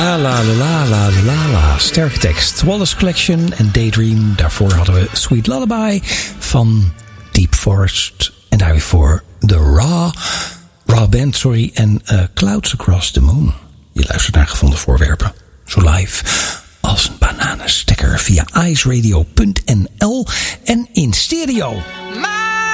La la la la la la. Sterke tekst. Wallace Collection en Daydream. Daarvoor hadden we Sweet Lullaby van Deep Forest. En daarvoor de Raw Band, en Clouds Across the Moon. Je luistert naar Gevonden Voorwerpen. Zo live als een bananenstekker via iceradio.nl en in stereo.